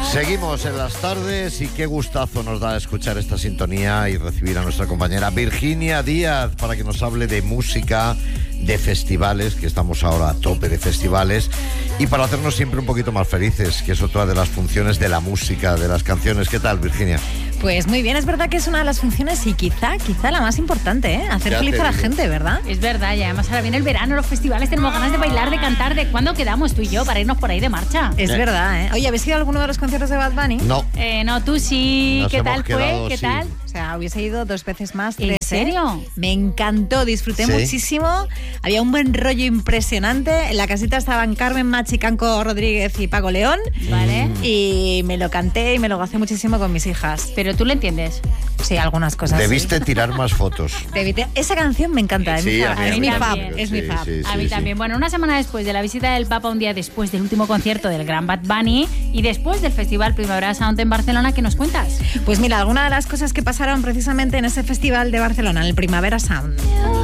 Seguimos en las tardes y qué gustazo nos da escuchar esta sintonía y recibir a nuestra compañera Virginia Díaz para que nos hable de música, de festivales, que estamos ahora a tope de festivales, y para hacernos siempre un poquito más felices, que es otra de las funciones de la música, de las canciones. ¿Qué tal, Virginia? Pues muy bien, es verdad que es una de las funciones y quizá la más importante, ¿eh? Hacer Ya feliz a la digo. gente, ¿verdad? Es verdad, y además ahora viene el verano, los festivales, tenemos ganas de bailar, de cantar. ¿De cuándo quedamos tú y yo para irnos por ahí de marcha? Es verdad, ¿eh? Oye, ¿habéis ido a alguno de los conciertos de Bad Bunny? No. No, tú sí. Nos ¿Qué hemos tal quedado, fue? ¿Qué sí. tal? O sea, hubiese ido 2 veces más. ¿En 3, serio? Me encantó, disfruté ¿Sí? muchísimo. Había un buen rollo impresionante. En la casita estaban Carmen Machi, Canco Rodríguez y Paco León. Vale. Y me lo canté y me lo gocé muchísimo con mis hijas. Pero tú le entiendes. Sí, algunas cosas. Debiste tirar más fotos. Esa canción me encanta. Sí, a mí es mi fab. también. Es mi fab. Sí, A mí también. Bueno, una semana después de la visita del Papa, un día después del último concierto del gran Bad Bunny y después del Festival Primavera Sound en Barcelona, ¿qué nos cuentas? Pues mira, algunas de las cosas que pasaron precisamente en ese festival de Barcelona, en el Primavera Sound.